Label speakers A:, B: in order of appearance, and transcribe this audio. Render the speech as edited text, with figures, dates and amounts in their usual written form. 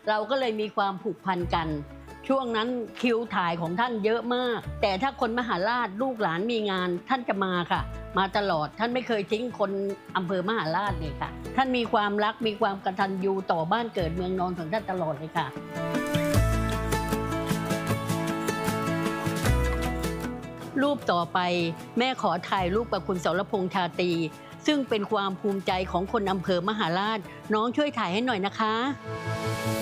A: เราก็เลยมีความผูกพันกัน ช่วงนั้นคิวถ่ายของท่านเยอะมาก แต่ถ้าคนมหาราชลูกหลานมีงานท่านจะมาค่ะ มาตลอดท่านไม่เคยทิ้งคนอำเภอมหาราชเลยค่ะท่านมีความรักมีความกตัญญูต่อบ้านเกิดเมืองนอนของท่านตลอดเลยค่ะรูปต่อไปแม่ขอถ่ายรูปกับคุณสรพงษ์ชาตรีซึ่งเป็นความภูมิใจของคนอำเภอมหาราชน้องช่วยถ่ายให้หน่อยนะคะ